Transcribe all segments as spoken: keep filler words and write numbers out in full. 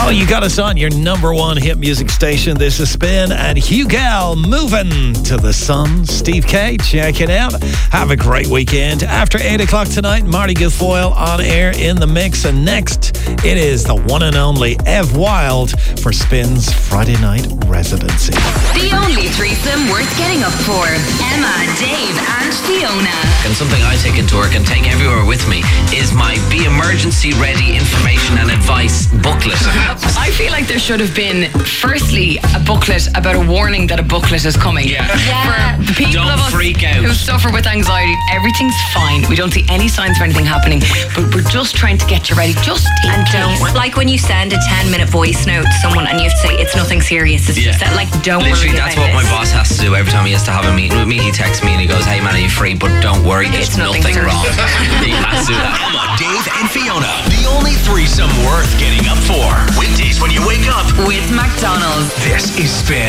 Oh, you got us on your number one hit music station. This is Spin and Hugh Gal moving to the sun. Steve K, check it out. Have a great weekend. After eight o'clock tonight, Marty Guilfoyle on air in the mix. And next, it is the one and only Ev Wild for Spin's Friday night residency. The only threesome worth getting up for. Emma, Dave and Fiona. And something I take into work and take everywhere with me is my Be Emergency Ready information and advice booklet. I feel like there should have been, firstly, a booklet about a warning that a booklet is coming. Yeah. yeah. For the people Don't of us freak out. who suffer with anxiety, everything's fine. We don't see any signs of anything happening, but we're just trying to get you ready, just in And case. don't, like when you send a ten minute voice note to someone and you have to say it's nothing serious. It's Yeah. just that, like, don't Literally, worry that's about what my this. boss has to do every time he has to have a meeting with me. He texts me and he goes, "Hey man, are you free? But don't worry, there's It's nothing nothing serious." wrong." He has to do that. Emma, Dave and Fiona. The only threesome worth getting up for. Weekdays when you wake up. With McDonald's. This is Spin.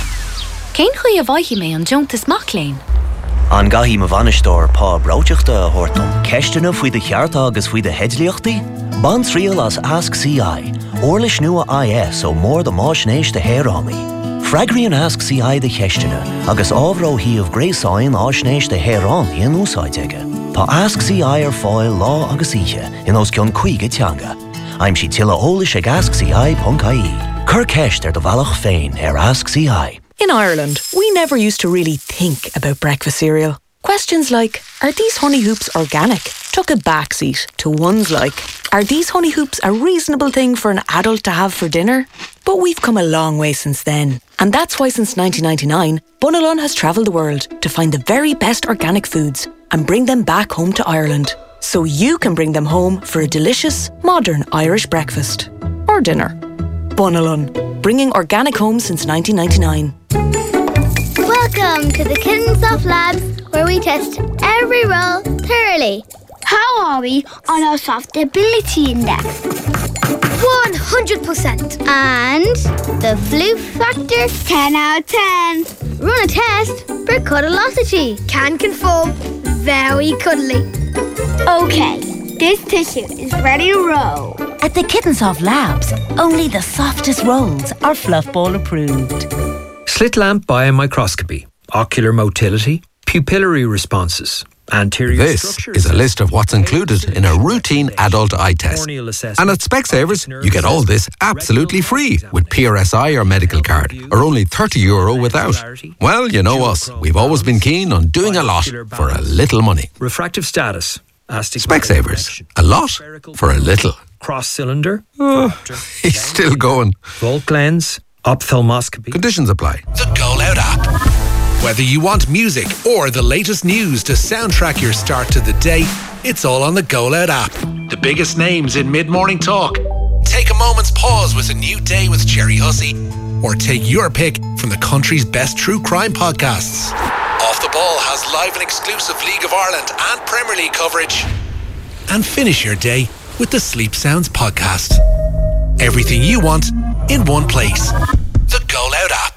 Cén chuí a bhaithí mé an Jonas Maclean? An gahí ma bhanistóir pá bráiteachta a hortam. Ceistena faoi de chearta agus faoi de heidliachtaí? Ban tríal as Ask C I. Orlis nua I S ó mór de máisnéis de héránaí. Fragrian Ask C I de cheistena agus ábhró hí of gréáin áisnéis de héránaí in úsáidege. Tá Ask C I ar fáil lá agus ihe in os cion cuige teanga. I'm si tilla ólis ag ask c i dot i e. Cur ceist ar de bhealach féin ar Ask C I. In Ireland, we never used to really think about breakfast cereal. Questions like, are these honey hoops organic? Took a backseat to ones like, are these honey hoops a reasonable thing for an adult to have for dinner? But we've come a long way since then. And that's why since nineteen ninety-nine, Bunalon has travelled the world to find the very best organic foods and bring them back home to Ireland. So you can bring them home for a delicious, modern Irish breakfast. Or dinner. Bunalon, bringing organic home since nineteen ninety-nine. Welcome to the Kittens Soft Labs, where we test every roll thoroughly. How are we on our soft ability index? one hundred percent. And the flu factor? ten out of ten. Run a test for cuddlosity. Can confirm, very cuddly. Okay, this tissue is ready to roll. At the Kittensoft Labs, only the softest rolls are Fluffball approved. Slit lamp biomicroscopy, ocular motility, pupillary responses, anterior This structures. is a list of what's included in a routine adult eye test. And at Specsavers, you get all this absolutely free with P R S I or medical card, or only thirty euro without. Well, you know us. We've always been keen on doing a lot for a little money. Refractive status. Specsavers. A lot for a little. Cross cylinder. Oh, he's still going. Volt lens. Ophthalmoscopy. Conditions apply. The Go Loud app. Whether you want music or the latest news to soundtrack your start to the day, it's all on the Go Loud app. The biggest names in mid-morning talk. Take a moment's pause with a new day with Jerry Hussey. Or take your pick from the country's best true crime podcasts. Off the Ball has live and exclusive League of Ireland and Premier League coverage. And finish your day with the Sleep Sounds podcast. Everything you want in one place. The Go Loud app.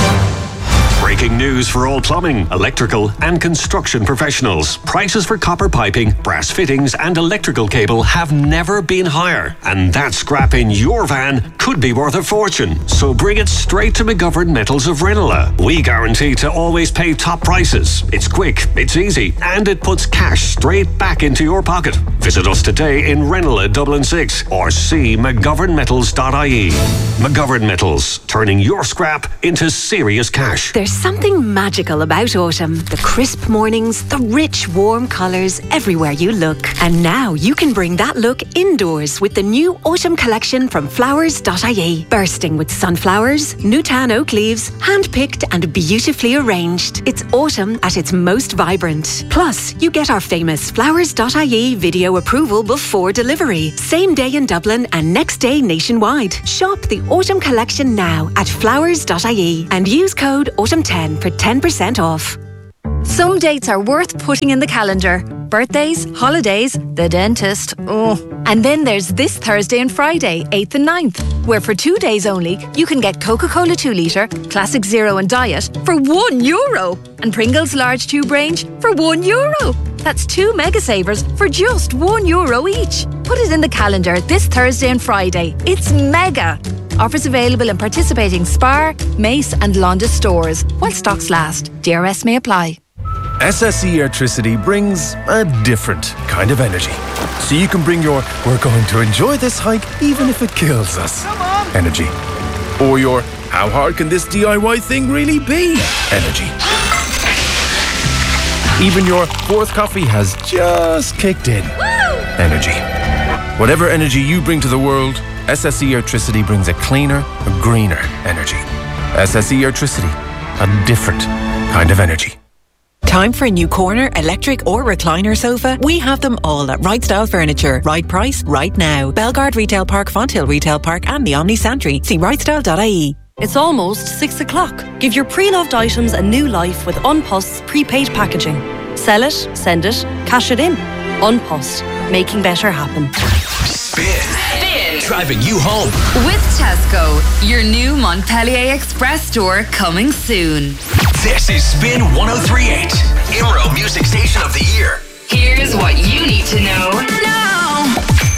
Breaking news for all plumbing, electrical and construction professionals. Prices for copper piping, brass fittings and electrical cable have never been higher. And that scrap in your van could be worth a fortune. So bring it straight to McGovern Metals of Ranelagh. We guarantee to always pay top prices. It's quick, it's easy, and it puts cash straight back into your pocket. Visit us today in Ranelagh, Dublin six, or see mcgovern metals dot i e. McGovern Metals, turning your scrap into serious cash. There's something magical about autumn. The crisp mornings, the rich, warm colours everywhere you look. And now you can bring that look indoors with the new autumn collection from flowers dot i e. Bursting with sunflowers, Newtown oak leaves, hand-picked and beautifully arranged. It's autumn at its most vibrant. Plus, you get our famous flowers dot i e video approval before delivery. Same day in Dublin and next day nationwide. Shop the autumn collection now at flowers dot i e and use code autumn ten for ten percent off. Some dates are worth putting in the calendar. Birthdays, holidays, the dentist. Oh. And then there's this Thursday and Friday, eighth and ninth, where for two days only, you can get Coca-Cola two litre, Classic Zero and Diet for one euro. And Pringles large tube range for one euro. That's two mega savers for just one euro each. Put it in the calendar this Thursday and Friday. It's mega. Offers available in participating Spar, Mace and Londis stores while stocks last. D R S may apply. S S E Airtricity brings a different kind of energy. So you can bring your "we're going to enjoy this hike even if it kills us" energy. Or your "how hard can this D I Y thing really be" energy. Even your "fourth coffee has just kicked in" energy. Whatever energy you bring to the world, S S E Airtricity brings a cleaner, a greener energy. S S E Airtricity, a different kind of energy. Time for a new corner, electric or recliner sofa? We have them all at Right Style Furniture. Right price, right now. Belgard Retail Park, Fonthill Retail Park and the Omni Santry. See right style dot I E. It's almost six o'clock. Give your pre-loved items a new life with Unpost's prepaid packaging. Sell it, send it, cash it in. Unpost, making better happen. Spin. Spin. Driving you home. With Tesco, your new Montpellier Express store coming soon. This is Spin one oh three point eight, Imro Music Station of the Year. Here's what you need to know now.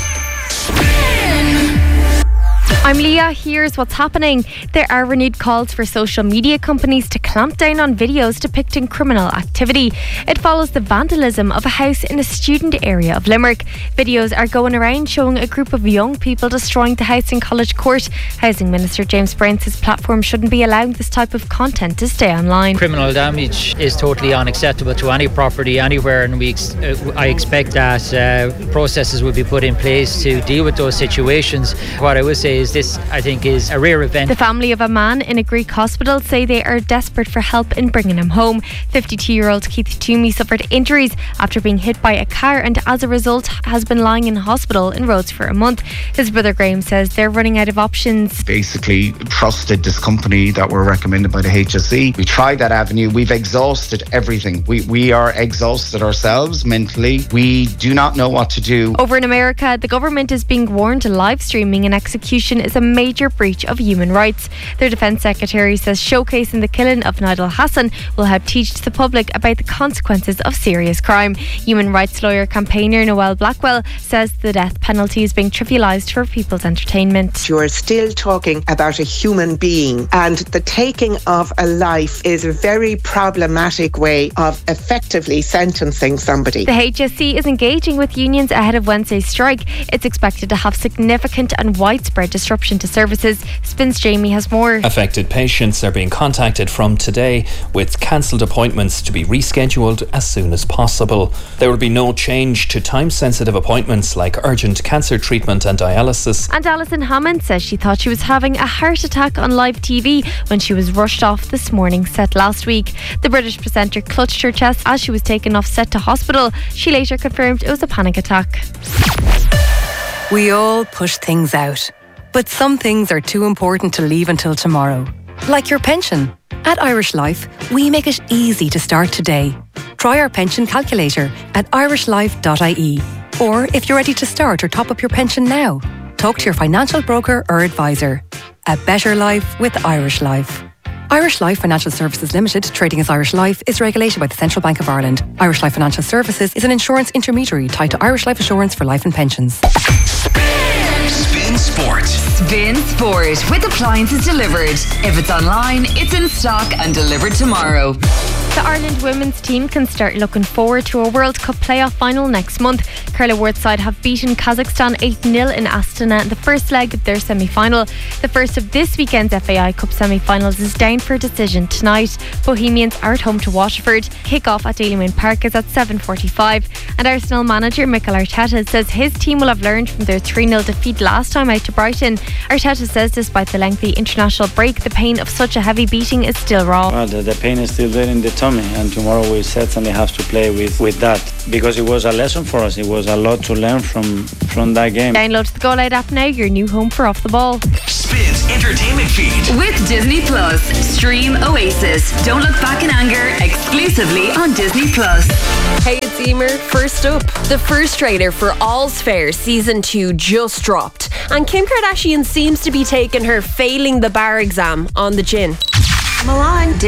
I'm Leah. Here's what's happening. There are renewed calls for social media companies to clamp down on videos depicting criminal activity. It follows the vandalism of a house in a student area of Limerick. Videos are going around showing a group of young people destroying the house in College Court. Housing Minister James Brown says platforms shouldn't be allowing this type of content to stay online. Criminal damage is totally unacceptable to any property anywhere, and we ex- uh, I expect that uh, processes will be put in place to deal with those situations. What I will say is this, I think, is a rare event. The family of a man in a Greek hospital say they are desperate for help in bringing him home. fifty-two-year-old Keith Toomey suffered injuries after being hit by a car and as a result has been lying in hospital in Rhodes for a month. His brother Graham says they're running out of options. Basically trusted this company that were recommended by the H S E. We tried that avenue. We've exhausted everything. We, we are exhausted ourselves mentally. We do not know what to do. Over in America, the government is being warned live streaming an execution is a major breach of human rights. Their defence secretary says showcasing the killing of Nigel Hassan will help teach the public about the consequences of serious crime. Human rights lawyer campaigner Noel Blackwell says the death penalty is being trivialised for people's entertainment. You are still talking about a human being, and the taking of a life is a very problematic way of effectively sentencing somebody. The H S C is engaging with unions ahead of Wednesday's strike. It's expected to have significant and widespread disruption to services. Spins Jamie has more. Affected patients are being contacted from today with cancelled appointments to be rescheduled as soon as possible. There will be no change to time-sensitive appointments like urgent cancer treatment and dialysis. And Alison Hammond says she thought she was having a heart attack on live T V when she was rushed off this morning's set last week. The British presenter clutched her chest as she was taken off set to hospital. She later confirmed it was a panic attack. We all push things out, but some things are too important to leave until tomorrow. Like your pension. At Irish Life, we make it easy to start today. Try our pension calculator at irish life dot I E. Or if you're ready to start or top up your pension now, talk to your financial broker or advisor. A better life with Irish Life. Irish Life Financial Services Limited, trading as Irish Life, is regulated by the Central Bank of Ireland. Irish Life Financial Services is an insurance intermediary tied to Irish Life Assurance for life and pensions. Spin Sport. Spin Sport with appliances delivered. If it's online, it's in stock and delivered tomorrow. The Ireland women's team can start looking forward to a World Cup playoff final next month. Carla Ward's side have beaten Kazakhstan eight nil in Astana in the first leg of their semi-final. The first of this weekend's F A I Cup semi-finals is down for a decision tonight. Bohemians are at home to Waterford. Kick-off at Dalymount Park is at seven forty-five. And Arsenal manager Mikel Arteta says his team will have learned from their three nil defeat last time out to Brighton. Arteta says despite the lengthy international break, the pain of such a heavy beating is still raw. Well, the, the pain is still there in the tummy, and tomorrow we certainly have to play with, with that, because it was a lesson for us. It was a lot to learn from, from that game. Download the Go Loud app now, your new home for Off the Ball. Spins entertainment feed. With Disney Plus, stream Oasis. Don't look back in anger, exclusively on Disney Plus. Hey, it's Emer. First up, the first trailer for All's Fair Season two just dropped, and Kim Kardashian seems to be taking her failing the bar exam on the chin. Milan